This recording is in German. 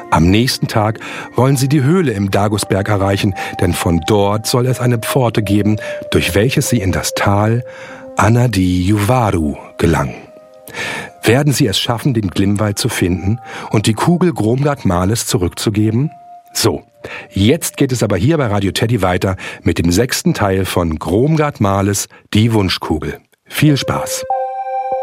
Am nächsten Tag wollen sie die Höhle im Dagusberg erreichen, denn von dort soll es eine Pforte geben, durch welche sie in das Tal Anadi-Juvaru gelangen. Werden sie es schaffen, den Glimwald zu finden und die Kugel Gromgard Males zurückzugeben? So, jetzt geht es aber hier bei Radio Teddy weiter mit dem 6. Teil von Gromgard Males Die Wunschkugel. Viel Spaß!